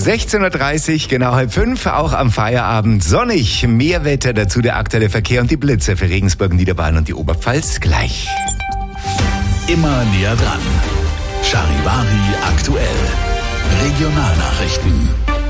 16.30 Uhr, genau 4:30, auch am Feierabend sonnig. Mehr Wetter, dazu der aktuelle Verkehr und die Blitze für Regensburg, Niederbayern und die Oberpfalz gleich. Immer näher dran. Charivari aktuell. Regionalnachrichten.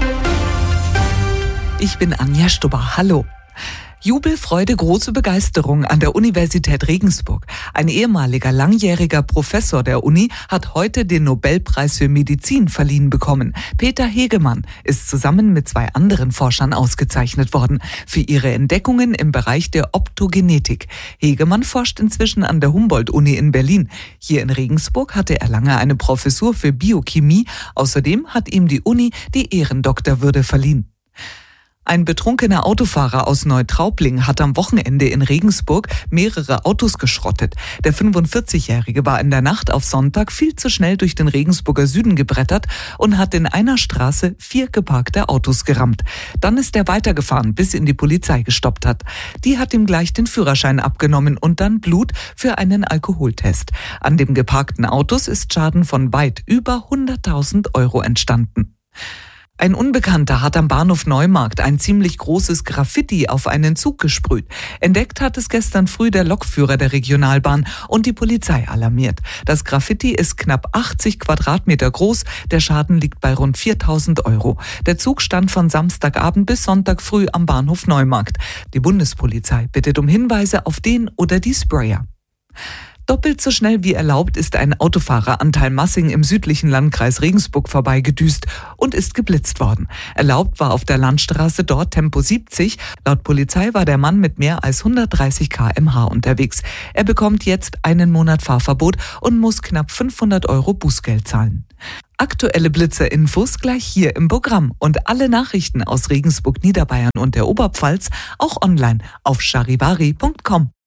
Ich bin Anja Stubber. Hallo. Jubel, Freude, große Begeisterung an der Universität Regensburg. Ein ehemaliger langjähriger Professor der Uni hat heute den Nobelpreis für Medizin verliehen bekommen. Peter Hegemann ist zusammen mit 2 anderen Forschern ausgezeichnet worden für ihre Entdeckungen im Bereich der Optogenetik. Hegemann forscht inzwischen an der Humboldt-Uni in Berlin. Hier in Regensburg hatte er lange eine Professur für Biochemie. Außerdem hat ihm die Uni die Ehrendoktorwürde verliehen. Ein betrunkener Autofahrer aus Neutraubling hat am Wochenende in Regensburg mehrere Autos geschrottet. Der 45-Jährige war in der Nacht auf Sonntag viel zu schnell durch den Regensburger Süden gebrettert und hat in einer Straße 4 geparkte Autos gerammt. Dann ist er weitergefahren, bis ihn die Polizei gestoppt hat. Die hat ihm gleich den Führerschein abgenommen und dann Blut für einen Alkoholtest. An den geparkten Autos ist Schaden von weit über 100.000 Euro entstanden. Ein Unbekannter hat am Bahnhof Neumarkt ein ziemlich großes Graffiti auf einen Zug gesprüht. Entdeckt hat es gestern früh der Lokführer der Regionalbahn und die Polizei alarmiert. Das Graffiti ist knapp 80 Quadratmeter groß. Der Schaden liegt bei rund 4.000 Euro. Der Zug stand von Samstagabend bis Sonntag früh am Bahnhof Neumarkt. Die Bundespolizei bittet um Hinweise auf den oder die Sprayer. Doppelt so schnell wie erlaubt ist ein Autofahrer an Talmassing im südlichen Landkreis Regensburg vorbeigedüst und ist geblitzt worden. Erlaubt war auf der Landstraße dort Tempo 70. Laut Polizei war der Mann mit mehr als 130 km/h unterwegs. Er bekommt jetzt einen Monat Fahrverbot und muss knapp 500 Euro Bußgeld zahlen. Aktuelle Blitzer-Infos gleich hier im Programm und alle Nachrichten aus Regensburg, Niederbayern und der Oberpfalz auch online auf charivari.com.